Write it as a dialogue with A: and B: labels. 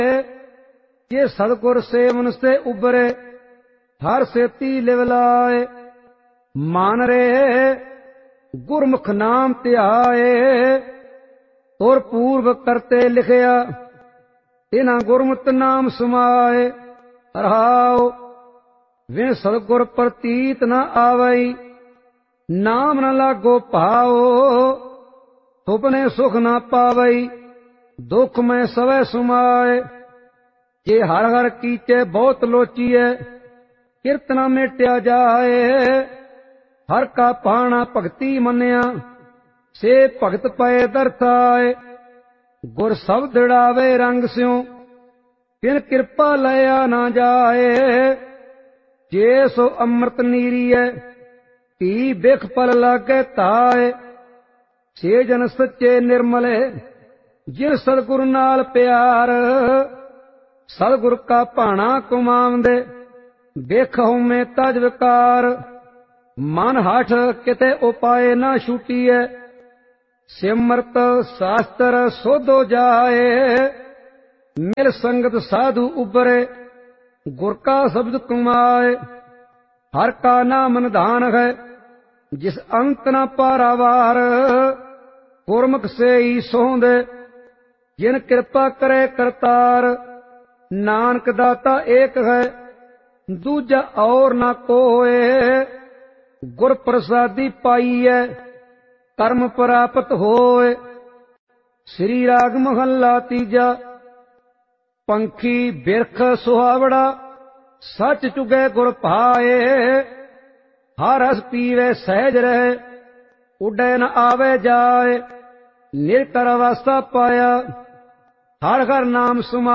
A: ये सतगुर सेवन से उबरे हर सेती लिव लाए। मान रे गुरमुख नाम ध्याए और पूर्व करते लिखया इना गुरमुत नाम समाए। रहाओ वे सतगुर प्रतीत न आवई नाम न लागो भाओ। सुपने सुख न पावई दुख में सवै सुमाए। जे हर हर कीचे बहुत लोचीए कीर्तना मेटिया जाए। हर का पाना भगती मन्या से भगत पए दरथाए। गुर सब दड़ावे रंग स्यों बिन कृपा लया ना जाए। जे सो अमृत नीरिए पी बिख पल लागे ताए। छे जन सच्चे निर्मले जिन सतगुरु नाल प्यार। सतगुर का भाना कुमावंदे बेखों में तज विकार। मन हठ किते उपाय न छूटीए सिमरत शास्त्र सोधो जाए। मिल संगत साधु उबरे गुर का शब्द कुमाए। हर का नाम निधान है जिस अंत न पारावार। गुरमुख से ही सोंदे जिन कृपा करे करतार। नानक दाता एक है दूजा और न कोय। गुर प्रसादी पाईए कर्म प्राप्त होए। श्री राग महला तीजा। पंखी बिरख सुहावड़ा सच चुगे गुर पाए। हर रस पीवे सहज रहे उडे न आवे जाए। निर्कर वास्ता पाया हर हर नाम सुमा।